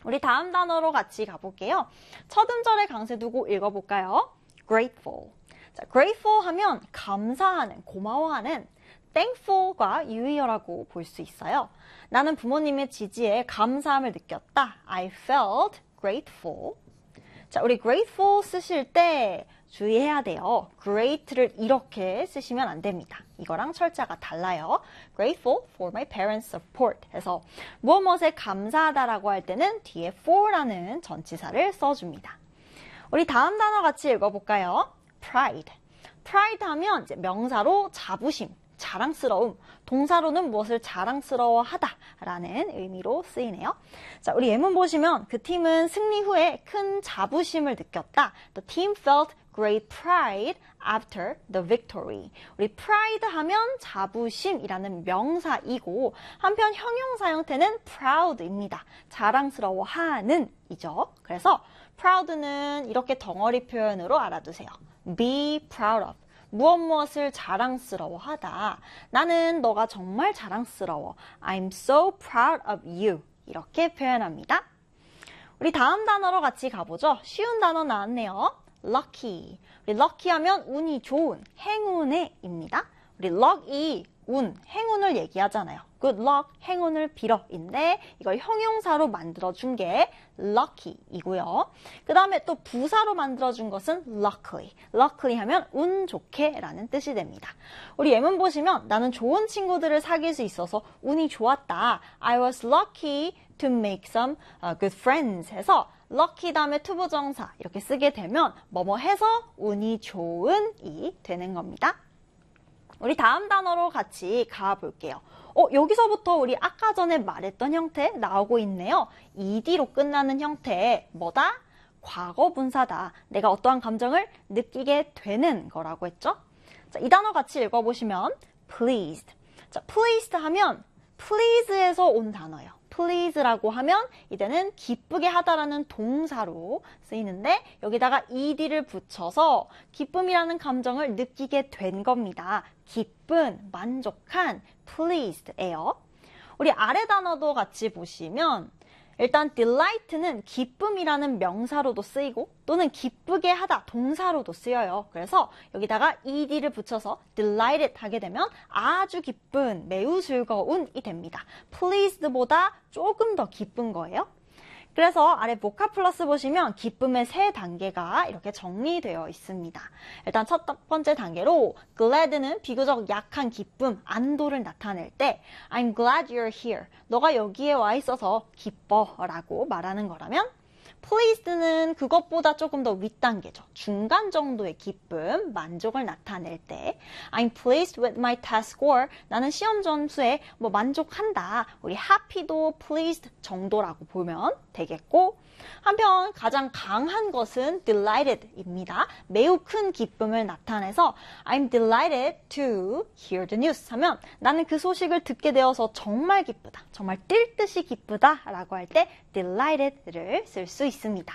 우리 다음 단어로 같이 가볼게요. 첫 음절에 강세 두고 읽어볼까요? grateful. 자, grateful 하면 감사하는, 고마워하는, thankful과 유의어라고 볼 수 있어요. 나는 부모님의 지지에 감사함을 느꼈다. I felt grateful. 자, 우리 grateful 쓰실 때 주의해야 돼요. great를 이렇게 쓰시면 안 됩니다. 이거랑 철자가 달라요. grateful for my parents' support 해서 무엇에 감사하다라고 할 때는 뒤에 for라는 전치사를 써줍니다. 우리 다음 단어 같이 읽어볼까요? pride. pride 하면 이제 명사로 자부심, 자랑스러움, 동사로는 무엇을 자랑스러워하다라는 의미로 쓰이네요. 자, 우리 예문 보시면 그 팀은 승리 후에 큰 자부심을 느꼈다. The team felt great pride after the victory. 우리 pride 하면 자부심이라는 명사이고 한편 형용사 형태는 proud입니다. 자랑스러워하는 이죠. 그래서 proud는 이렇게 덩어리 표현으로 알아두세요. be proud of. 무엇을 자랑스러워하다. 나는 너가 정말 자랑스러워. I'm so proud of you. 이렇게 표현합니다. 우리 다음 단어로 같이 가보죠. 쉬운 단어 나왔네요. lucky. 우리 lucky 하면 운이 좋은, 행운의입니다. 우리 luck이 운, 행운을 얘기하잖아요. good luck, 행운을 빌어인데 이걸 형용사로 만들어준 게 lucky이고요. 그 다음에 또 부사로 만들어준 것은 luckily. luckily 하면 운 좋게 라는 뜻이 됩니다. 우리 예문 보시면 나는 좋은 친구들을 사귈 수 있어서 운이 좋았다. I was lucky to make some good friends 해서 lucky 다음에 투부정사 이렇게 쓰게 되면 뭐뭐 해서 운이 좋은이 되는 겁니다. 우리 다음 단어로 같이 가볼게요. 여기서부터 우리 아까 전에 말했던 형태 나오고 있네요. ed로 끝나는 형태 뭐다? 과거 분사다. 내가 어떠한 감정을 느끼게 되는 거라고 했죠? 자, 이 단어 같이 읽어보시면 pleased. 자, pleased 하면 please에서 온 단어예요. please라고 하면 이때는 기쁘게 하다라는 동사로 쓰이는데 여기다가 ed를 붙여서 기쁨이라는 감정을 느끼게 된 겁니다. 기쁜, 만족한, pleased예요. 우리 아래 단어도 같이 보시면 일단 delight는 기쁨이라는 명사로도 쓰이고 또는 기쁘게 하다 동사로도 쓰여요. 그래서 여기다가 ed를 붙여서 delighted 하게 되면 아주 기쁜, 매우 즐거운이 됩니다. pleased보다 조금 더 기쁜 거예요. 그래서 아래 보카 플러스 보시면 기쁨의 3단계가 이렇게 정리되어 있습니다. 일단 첫 번째 단계로 glad는 비교적 약한 기쁨, 안도를 나타낼 때 I'm glad you're here. 너가 여기에 와 있어서 기뻐 라고 말하는 거라면 pleased는 그것보다 조금 더 윗단계죠. 중간 정도의 기쁨, 만족을 나타낼 때 I'm pleased with my test score. 나는 시험 점수에 만족한다. 우리 happy도 pleased 정도라고 보면 되겠고 한편 가장 강한 것은 delighted입니다. 매우 큰 기쁨을 나타내서 I'm delighted to hear the news 하면 나는 그 소식을 듣게 되어서 정말 기쁘다. 정말 뛸 듯이 기쁘다 라고 할 때 delighted를 쓸 수 있습니다.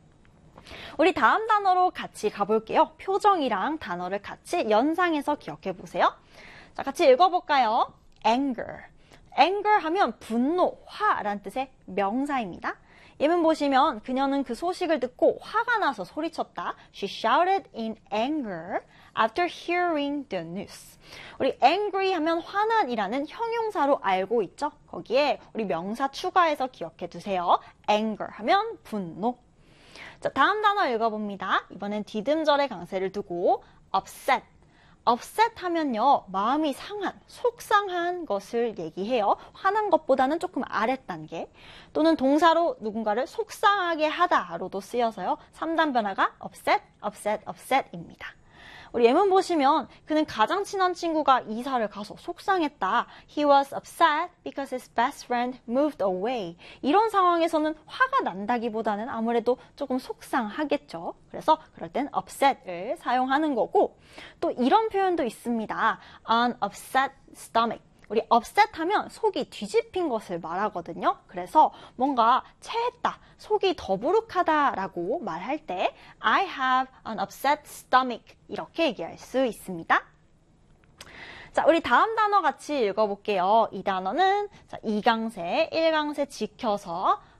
우리 다음 단어로 같이 가볼게요. 표정이랑 단어를 같이 연상해서 기억해 보세요. 자, 같이 읽어볼까요? anger. anger 하면 분노, 화라는 뜻의 명사입니다. 예문 보시면 그녀는 그 소식을 듣고 화가 나서 소리쳤다. She shouted in anger after hearing the news. 우리 angry 하면 화난이라는 형용사로 알고 있죠? 거기에 우리 명사 추가해서 기억해 두세요. anger 하면 분노. 자, 다음 단어 읽어봅니다. 이번엔 디귿절의 강세를 두고 upset. upset 하면요, 마음이 상한, 속상한 것을 얘기해요. 화난 것보다는 조금 아랫단계. 또는 동사로 누군가를 속상하게 하다로도 쓰여서요. 3단 변화가 upset, upset, upset입니다. 우리 예문 보시면 그는 가장 친한 친구가 이사를 가서 속상했다. He was upset because his best friend moved away. 이런 상황에서는 화가 난다기보다는 아무래도 조금 속상하겠죠. 그래서 그럴 땐 upset을 사용하는 거고 또 이런 표현도 있습니다. An upset stomach. 우리 upset 하면 속이 뒤집힌 것을 말하거든요. 그래서 뭔가 체했다, 속이 더부룩하다라고 말할 때 I have an upset stomach 이렇게 얘기할 수 있습니다. 자, 우리 다음 단어 같이 읽어볼게요. 이 단어는 2강세, 1강세 지켜서